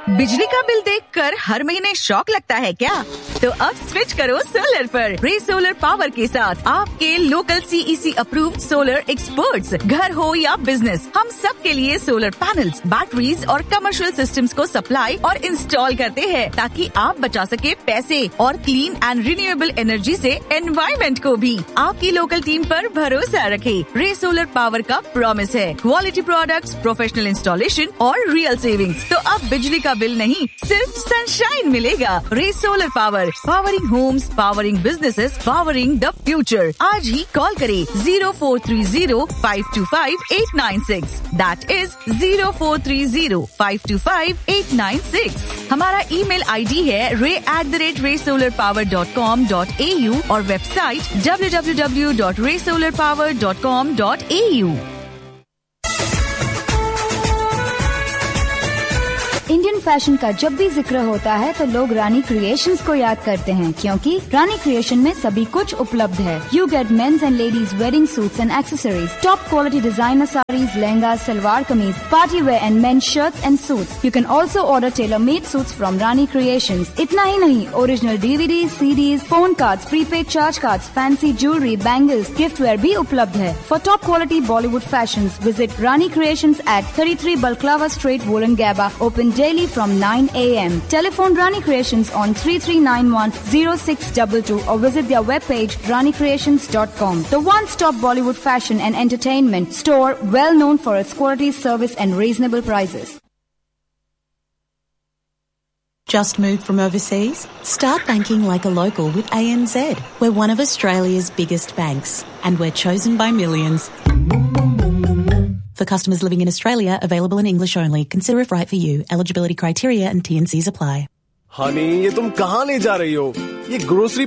बिजली का बिल देखकर हर महीने शॉक लगता है क्या? तो अब स्विच करो सोलर पर। रे सोलर पावर के साथ आपके local CEC approved solar experts. घर हो या बिजनेस, हम सब के लिए सोलर पैनल्स, बैटरीज और कमर्शियल सिस्टम्स को सप्लाई और इंस्टॉल करते हैं ताकि आप बचा सके पैसे और क्लीन एंड रिन्यूएबल एनर्जी से एनवायरमेंट को भी। आपकी लोकल टीम पर भरोसा रखें। रे सोलर पावर का प्रॉमिस है क्वालिटी प्रोडक्ट्स, प्रोफेशनल इंस्टॉलेशन और रियल सेविंग्स। तो अब बिजली का बिल नहीं, सिर्फ सनशाइन मिलेगा। रे solar power, powering Holmes, powering businesses, powering the future. आज ही कॉल करें 0430-525-896। That is 0430-525-896। हमारा ईमेल ID है ray@raysolarpower.com.au और वेबसाइट www.raysolarpower.com.au। इंडियन फैशन का जब भी जिक्र होता है तो लोग रानी क्रिएशंस को याद करते हैं, क्योंकि रानी क्रिएशन में सभी कुछ उपलब्ध है। You get mains and ladies wedding suits and accessories, top quality designer saris, lehenga, salwar kameez, party wear and mains shirts and suits. You can also order tailor made suits from Rani creations. इतना ही नहीं, original DVD, CDs, phone cards, prepaid charge cards, fancy jewellery, bangles, gift where भी उपलब्ध है। For top quality Bollywood fashions, visit Rani creations at 33 Balclava Street, Wollongabba, open daily from 9 a.m. Telephone Rani Creations on 3391-0622 or visit their webpage ranicreations.com. The one-stop Bollywood fashion and entertainment store, well known for its quality, service and reasonable prices. Just moved from overseas? Start banking like a local with ANZ. We're one of Australia's biggest banks and we're chosen by millions. For customers living in Australia, available in English only. Consider if right for you. Eligibility criteria and T&Cs apply. Honey, ये तुम कहाँ ले जा रही हो? ये grocery.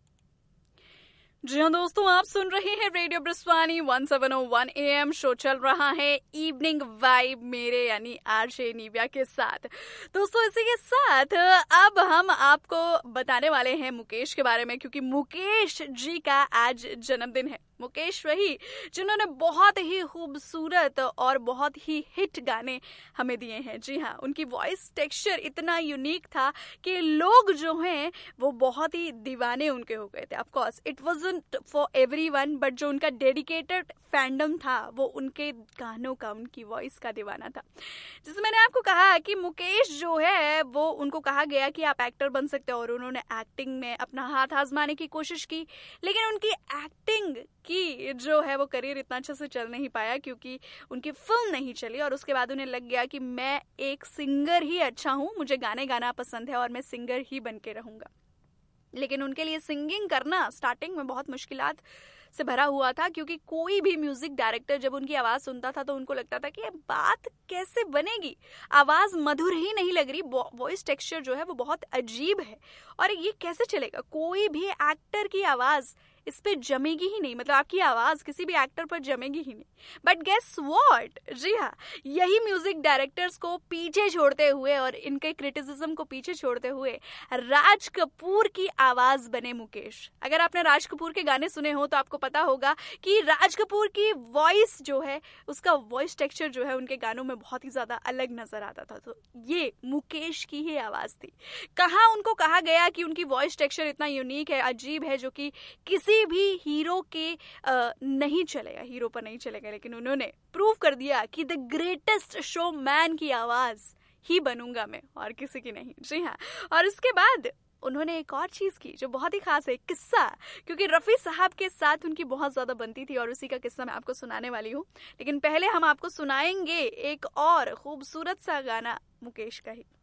जी हाँ दोस्तों, आप सुन रहे हैं रेडियो ब्रिस्वानी 1701 AM। शो चल रहा है इवनिंग वाइब मेरे यानी आरजे निव्या के साथ। दोस्तों इसी के साथ अब हम आपको बताने वाले हैं मुकेश के बारे में, क्योंकि मुकेश जी का आज जन्मदिन है। मुकेश वही जिन्होंने बहुत ही खूबसूरत और बहुत ही हिट गाने हमें दिए हैं। जी हाँ, उनकी वॉइस टेक्सचर इतना यूनिक था कि लोग जो हैं वो बहुत ही दीवाने उनके हो गए थे। Of course it wasn't for everyone, but जो उनका डेडिकेटेड फैंडम था वो उनके गानों का, उनकी वॉइस का दीवाना था। जैसे मैंने आपको कहा कि मुकेश जो है वो उनको कहा गया कि आप एक्टर बन सकते हो, और उन्होंने एक्टिंग में अपना हाथ आजमाने की कोशिश की, लेकिन उनकी एक्टिंग की जो है वो करियर इतना अच्छे से चल नहीं पाया क्योंकि उनकी फिल्म नहीं चली। और उसके बाद उन्हें लग गया कि मैं एक सिंगर ही अच्छा हूँ, मुझे गाने गाना पसंद है और मैं सिंगर ही बन के रहूंगा। लेकिन उनके लिए सिंगिंग करना स्टार्टिंग में बहुत मुश्किलात से भरा हुआ था, क्योंकि कोई भी म्यूजिक डायरेक्टर जब उनकी आवाज सुनता था तो उनको लगता था कि ये बात कैसे बनेगी, आवाज मधुर ही नहीं लग रही, वॉइस टेक्सचर जो है वो बहुत अजीब है और ये कैसे चलेगा, कोई भी एक्टर की आवाज इस पे जमेगी ही नहीं, मतलब आपकी आवाज किसी भी एक्टर पर जमेगी ही नहीं। बट गेस व्हाट, जी हाँ, यही म्यूजिक डायरेक्टर्स को पीछे छोड़ते हुए और इनके क्रिटिसिज्म को पीछे छोड़ते हुए राज कपूर की आवाज बने मुकेश। अगर आपने राज कपूर के गाने सुने हो तो आपको पता होगा कि राज कपूर की वॉइस जो है, उसका वॉइस टेक्सचर जो है उनके गानों में बहुत ही ज्यादा अलग नजर आता था। तो ये मुकेश की ही आवाज थी। कहाँ उनको कहा गया कि उनकी वॉइस टेक्सचर इतना यूनिक है, अजीब है, जो कि किसी भी हीरो के नहीं चलेगा, हीरो पर नहीं चलेगा, लेकिन उन्होंने प्रूव कर दिया कि द ग्रेटेस्ट शो मैन की आवाज ही बनूंगा मैं और किसी की नहीं। जी हाँ, और उसके बाद उन्होंने एक और चीज की जो बहुत ही खास है, किस्सा, क्योंकि रफी साहब के साथ उनकी बहुत ज्यादा बनती थी और उसी का किस्सा मैं आपको सुनाने वाली हूँ। लेकिन पहले हम आपको सुनाएंगे एक और खूबसूरत सा गाना मुकेश का ही।